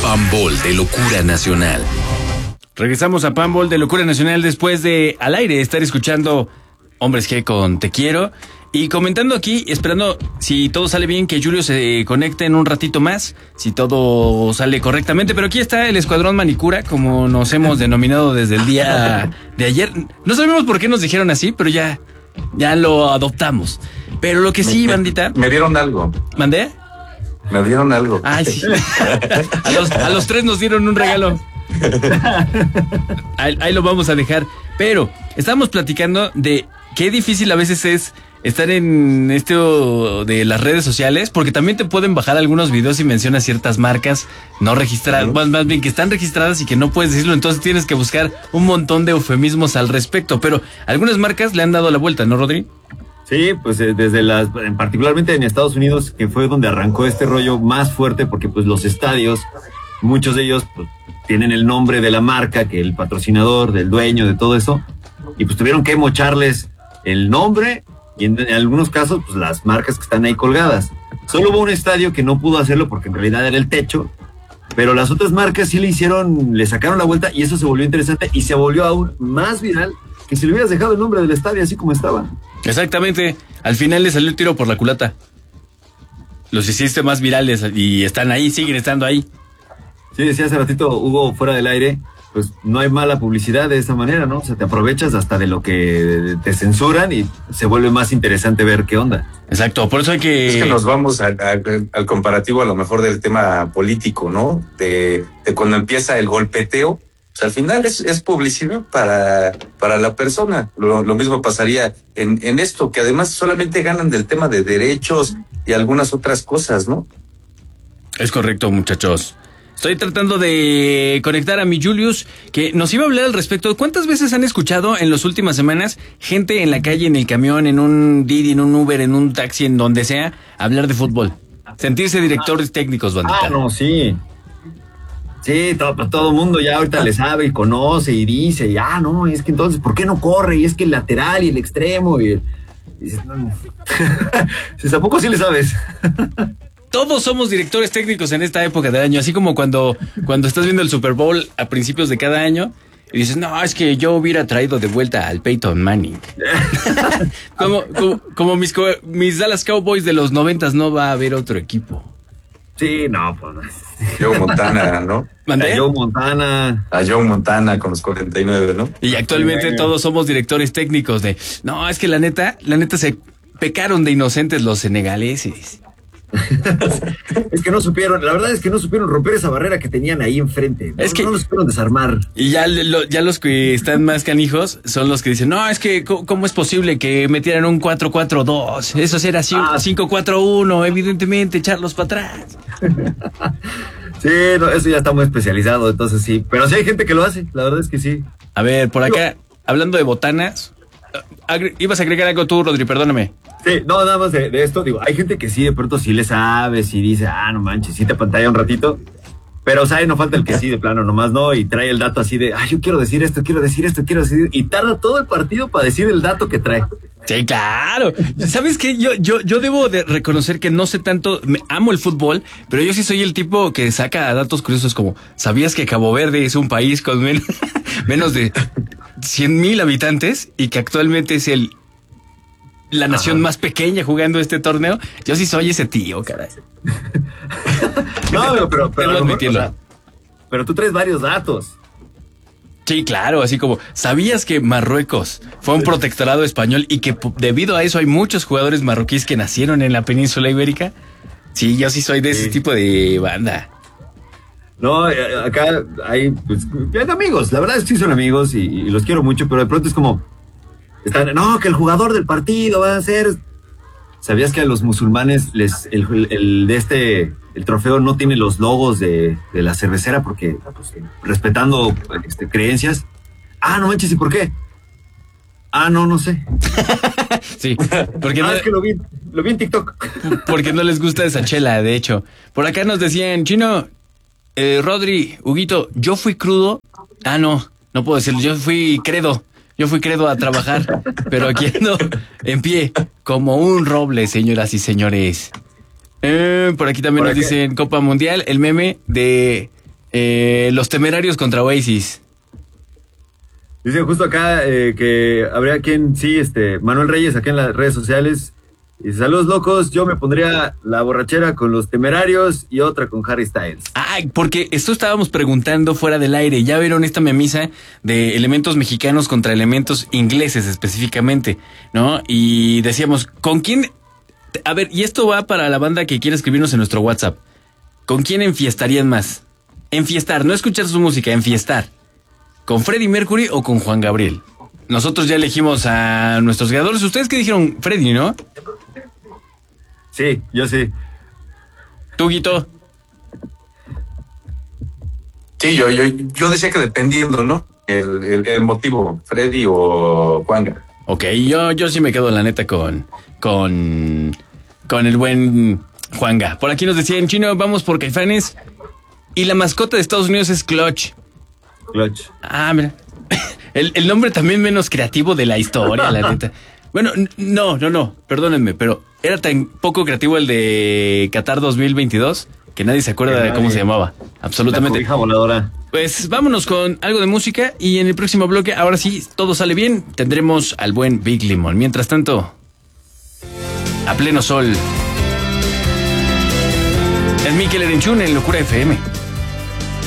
Pambol de Locura Nacional. Regresamos a Pambol de Locura Nacional después de al aire estar escuchando Hombres G con Te Quiero y comentando aquí, esperando si todo sale bien, que Julio se conecte en un ratito más, si todo sale correctamente. Pero aquí está el Escuadrón Manicura, como nos hemos denominado desde el día de ayer. No sabemos por qué nos dijeron así, pero ya lo adoptamos. Pero lo que sí, bandita... Me dieron algo. ¿Mandé? Me dieron algo. Ay, sí. A los tres nos dieron un regalo. Ahí lo vamos a dejar. Pero estamos platicando de qué difícil a veces es estar en esto de las redes sociales, porque también te pueden bajar algunos videos y mencionas ciertas marcas no registradas, más bien que están registradas y que no puedes decirlo, entonces tienes que buscar un montón de eufemismos al respecto. Pero algunas marcas le han dado la vuelta, ¿no, Rodri? Sí, pues desde particularmente en Estados Unidos, que fue donde arrancó este rollo más fuerte, porque pues los estadios, muchos de ellos pues, tienen el nombre de la marca, que el patrocinador, del dueño, de todo eso, y pues tuvieron que mocharles el nombre y en algunos casos pues las marcas que están ahí colgadas. Solo hubo un estadio que no pudo hacerlo porque en realidad era el techo, pero las otras marcas sí le sacaron la vuelta y eso se volvió interesante y se volvió aún más viral que si le hubieras dejado el nombre del estadio así como estaba. Exactamente, al final le salió el tiro por la culata. Los hiciste más virales y están ahí, siguen estando ahí. Sí, decía hace ratito Hugo fuera del aire, pues no hay mala publicidad de esa manera, ¿no? O sea, te aprovechas hasta de lo que te censuran y se vuelve más interesante ver qué onda. Exacto, por eso hay que... Es que nos vamos al comparativo a lo mejor del tema político, ¿no? De cuando empieza el golpeteo. O sea, al final es publicidad para la persona. Lo mismo pasaría en esto, que además solamente ganan del tema de derechos y algunas otras cosas, ¿no? Es correcto, muchachos. Estoy tratando de conectar a mi Julius, que nos iba a hablar al respecto. ¿Cuántas veces han escuchado en las últimas semanas gente en la calle, en el camión, en un Didi, en un Uber, en un taxi, en donde sea, hablar de fútbol? Sentirse directores técnicos, bandita. Ah, no, sí. Sí, todo el mundo ya ahorita le sabe y conoce y dice, no, es que entonces, ¿por qué no corre? Y es que el lateral y el extremo y dices, no. Si tampoco sí le sabes. Todos somos directores técnicos en esta época del año, así como cuando estás viendo el Super Bowl a principios de cada año y dices, no, es que yo hubiera traído de vuelta al Peyton Manning. como mis Dallas Cowboys de los 90s, no va a haber otro equipo. Sí, no, pues. Joe Montana, ¿no? ¿Mandé? A Joe Montana con los 49, ¿no? Y actualmente todos somos directores técnicos de, no, es que la neta se pecaron de inocentes los senegaleses. Es que no supieron, la verdad es que no supieron romper esa barrera que tenían ahí enfrente. No lo supieron desarmar. Y ya los que están más canijos son los que dicen, no, es que ¿cómo es posible que metieran un 4-4-2? Eso será 5-4-1, evidentemente, echarlos para atrás. Sí, no, eso ya está muy especializado, entonces sí. Pero sí hay gente que lo hace, la verdad es que sí. A ver, por acá, hablando de botanas, ibas a agregar algo tú, Rodri, perdóname. Sí, no, nada más de esto, digo, hay gente que sí, de pronto sí le sabe, sí dice, no manches, sí te pantalla un ratito, pero, o sea, no falta el que sí, de plano, nomás no, y trae el dato así de, yo quiero decir esto, y tarda todo el partido para decir el dato que trae. Sí, claro. ¿Sabes qué? Yo debo de reconocer que no sé tanto, amo el fútbol, pero yo sí soy el tipo que saca datos curiosos como, ¿sabías que Cabo Verde es un país con menos de 100,000 habitantes y que actualmente es la nación más pequeña jugando este torneo? Yo sí soy ese tío, caray. No, pero admitirlo. O sea, pero tú traes varios datos. Sí, claro, así como, ¿sabías que Marruecos fue un protectorado español y que debido a eso hay muchos jugadores marroquíes que nacieron en la península ibérica? Sí, yo sí soy de ese tipo de banda. No, acá hay amigos, la verdad es que sí son amigos y los quiero mucho, pero de pronto es como, que el jugador del partido va a ser... ¿Sabías que a los musulmanes el trofeo no tiene los logos de la cervecera porque respetando creencias? No manches, ¿y por qué? No sé. Sí, porque es que lo vi en TikTok. Porque no les gusta esa chela, de hecho. Por acá nos decían, Chino, Rodri, Huguito, yo fui crudo. No puedo decirlo, yo fui credo a trabajar, pero aquí ando en pie, como un roble, señoras y señores. Por aquí también nos dicen Copa Mundial, el meme de Los Temerarios contra Oasis. Dice justo acá que habría quien, sí, Manuel Reyes, acá en las redes sociales. Y saludos locos, yo me pondría La Borrachera con Los Temerarios y otra con Harry Styles. Ah, porque esto estábamos preguntando fuera del aire. Ya vieron esta memisa de elementos mexicanos contra elementos ingleses específicamente, ¿no? Y decíamos, ¿con quién? A ver, y esto va para la banda que quiere escribirnos en nuestro WhatsApp. ¿Con quién enfiestarían más? Enfiestar, no escuchar su música, enfiestar. ¿Con Freddie Mercury o con Juan Gabriel? Nosotros ya elegimos a nuestros ganadores. ¿Ustedes qué dijeron? Freddie, ¿no? Sí, yo sí. ¿Tú, Guito? Sí, yo decía que dependiendo, ¿no? El motivo, Freddy o Juanga. Ok, yo sí me quedo, la neta, con el buen Juanga. Por aquí nos decían, Chino, vamos por Caifanes. Y la mascota de Estados Unidos es Clutch. Clutch. Ah, mira. El nombre también menos creativo de la historia, la neta. Bueno, no, perdónenme, pero era tan poco creativo el de Qatar 2022 que nadie se acuerda de cómo se llamaba. Absolutamente. La cobija voladora. Pues vámonos con algo de música y en el próximo bloque, ahora sí, todo sale bien, tendremos al buen Big Limón. Mientras tanto, a pleno sol. Es Mikel Erenchun en Locura FM.